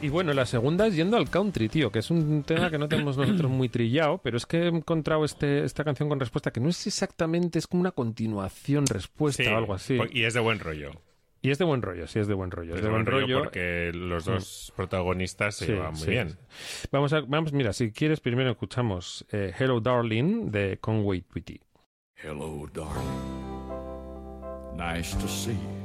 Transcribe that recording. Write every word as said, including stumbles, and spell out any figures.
Y bueno, la segunda es Yendo al Country, tío, que es un tema que no tenemos nosotros muy trillado, pero es que he encontrado este, esta canción con respuesta que no es exactamente, es como una continuación, respuesta Sí, o algo así. y es de buen rollo. Y es de buen rollo, sí, es de buen rollo. Es, Es de buen rollo, rollo porque los dos mm. protagonistas se sí, llevan muy sí. bien. Vamos a, vamos, mira, si quieres, primero escuchamos eh, Hello Darling de Conway Twitty. Hello, darling. Nice to see you.